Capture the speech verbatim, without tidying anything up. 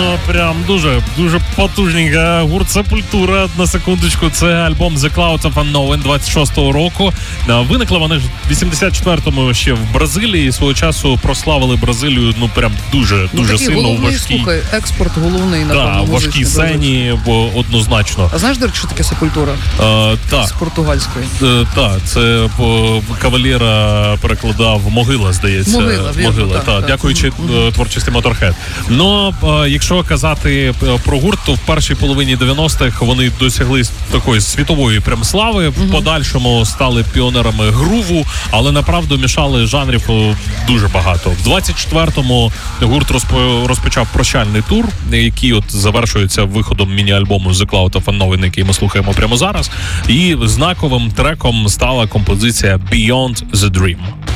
Ну, прям дуже, дуже потужненька гурт Сепультура. На секундочку, це альбом The Clouds of Unknown двадцять шостого року. Виникла вони ж в вісімдесят четвертому ще в Бразилії. Свого часу прославили Бразилію, ну, прям дуже, ну, дуже сильно у головний, важкій... слухай, експорт головний, напевно, Так, важкій сцені, бо однозначно. А знаєш, до речі, що таке Сепультура? Е, так. З португальської. Е, так, це по Кавалєра перекладав Могила, здається. Могила, вірно, Могила, так, так, так. дякуючи mm-hmm. творчості Motorhead. Ну, е, якщо казати про гурт, то в першій половині дев'яностих вони досягли такої світової прям слави. В mm-hmm. подальшому стали піонерами груву, але направду мішали жанрів дуже багато. В двадцять четвертому гурт розпочав прощальний тур, який от завершується виходом міні-альбому The Cloud of Unknown, який ми слухаємо прямо зараз. І знаковим треком стала композиція Beyond the Dream.